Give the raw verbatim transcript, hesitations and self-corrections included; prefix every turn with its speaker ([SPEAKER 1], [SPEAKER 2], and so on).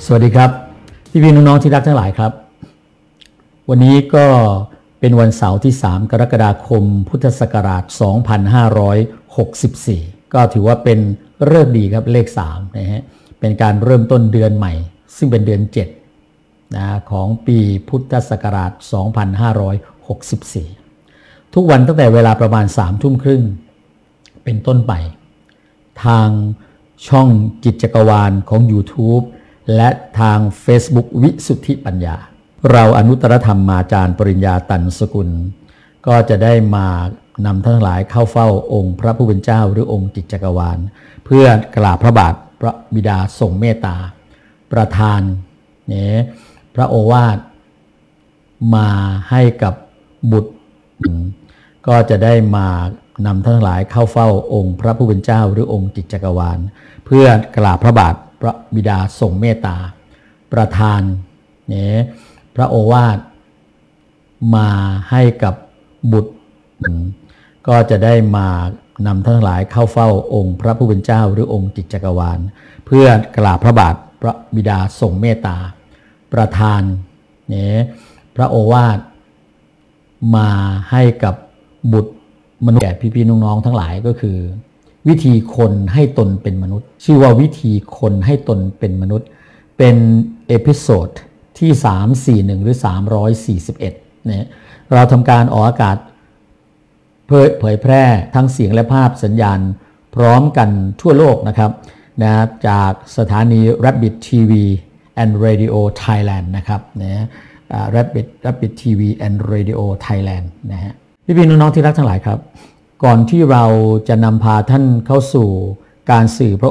[SPEAKER 1] สวัสดีครับพี่พี่น้องๆที่รักทั้งหลายครับวันนี้ก็เป็นวันเสาร์ที่สามกรกฎาคมพุทธศักราชสองพันห้าร้อยหกสิบสี่ก็ถือว่าเป็นฤกษ์ดีครับเลขสามนะฮะเป็นการเริ่มต้นเดือนใหม่ซึ่งเป็นเดือนเจ็ดนะของปีพุทธศักราชสองพันห้าร้อยหกสิบสี่ทุกวันตั้งแต่เวลาประมาณสามทุ่มครึ่งเป็นต้นไปทางช่องจิตจักรวาลของ YouTube และทาง Facebook วิสุทธิปัญญาเราอนุตตรธรรมมาจารย์ปริญญาตันสกุลก็จะได้มานำท่านทั้งหลายเข้าเฝ้าองค์พระผู้เป็นเจ้าหรือองค์จิตจักรวาลเพื่อกราบพระบาทพระบิดาทรงเมตตาประทานเนี่ยพระโอวาทมาให้กับบุตรก็จะได้มานำท่านทั้งหลายเข้าเฝ้าองค์พระผู้เป็นเจ้าหรือองค์จิตจักรวาลเพื่อกราบพระบาทพระบิดาทรงเมตตาประทานเนี่ยพระโอวาทมาให้กับบุตรก็จะได้มานำท่านทั้งหลายเข้าเฝ้าองค์พระผู้เป็นเจ้าหรือองค์จิตจักรวาลเพื่อกราบพระบาทพระบิดาทรงเมตตาประทานเนี่ยพระโอวาทมาให้กับบุตรมนุษย์แก่พี่ๆน้องๆทั้งหลายก็คือวิธีคนให้ตนเป็นมนุษย์ชื่อว่าวิธีคนให้ตนเป็นมนุษย์เป็นเอพิโซดที่สามร้อยสี่สิบเอ็ดหรือสามร้อยสี่สิบเอ็ดเนี่ยเราทำการออกอากาศเผยแพร่ทั้งเสียงและภาพสัญญาณพร้อมกันทั่วโลกนะครับนะจากสถานี Rabbit ที วี and Radio Thailand นะครับนะ Rabbit Rabbit ที วี and Radio Thailand นะฮะพี่ๆน้องๆที่รักทั้งหลายครับก่อนที่เราจะนำพาท่านเข้าสู่การสื่อพระ